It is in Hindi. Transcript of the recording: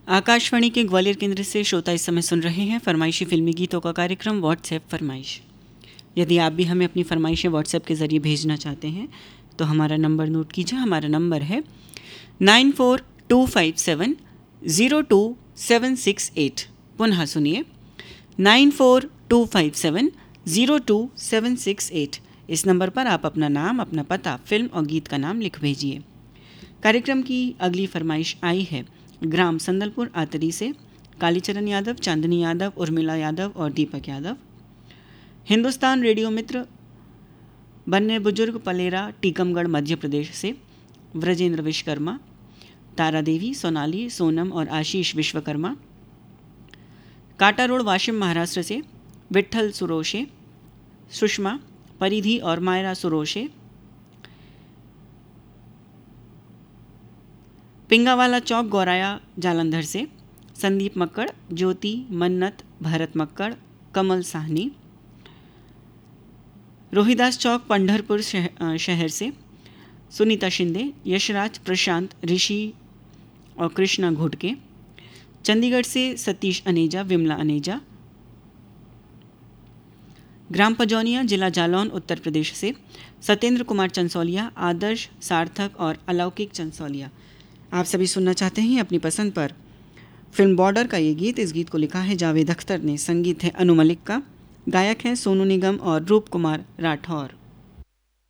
आकाशवाणी के ग्वालियर केंद्र से श्रोता इस समय सुन रहे हैं फरमाइशी फिल्मी गीतों का कार्यक्रम व्हाट्सएप फरमाइश। यदि आप भी हमें अपनी फरमाइशें व्हाट्सएप के ज़रिए भेजना चाहते हैं तो हमारा नंबर नोट कीजिए। हमारा नंबर है 9425702768। पुनः सुनिए 9425702768। इस नंबर पर आप अपना नाम, अपना पता, फिल्म और गीत का नाम लिख भेजिए। कार्यक्रम की अगली फरमाइश आई है ग्राम संदलपुर आतरी से कालीचरण यादव, चांदनी यादव, उर्मिला यादव और दीपक यादव। हिंदुस्तान रेडियो मित्र बन्ने बुजुर्ग पलेरा टीकमगढ़ मध्य प्रदेश से व्रजेंद्र विश्वकर्मा, तारा देवी, सोनाली, सोनम और आशीष विश्वकर्मा। काटा रोड वाशिम महाराष्ट्र से विट्ठल सुरोशे, सुषमा, परिधि और मायरा सुरोशे। पिंगावाला चौक गौराया जालंधर से संदीप मक्कड़, ज्योति, मन्नत, भरत मक्कड़, कमल साहनी। रोहिदास चौक पंढरपुर शहर से सुनीता शिंदे, यशराज, प्रशांत, ऋषि और कृष्णा घोटके। चंडीगढ़ से सतीश अनेजा, विमला अनेजा। ग्राम पजौनिया, जिला जालौन, उत्तर प्रदेश से सत्येंद्र कुमार चंसौलिया, आदर्श, सार्थक और अलौकिक चंसौलिया। आप सभी सुनना चाहते हैं अपनी पसंद पर फिल्म बॉर्डर का ये गीत। इस गीत को लिखा है जावेद अख्तर ने, संगीत है अनु मलिक का, गायक हैं सोनू निगम और रूप कुमार राठौर।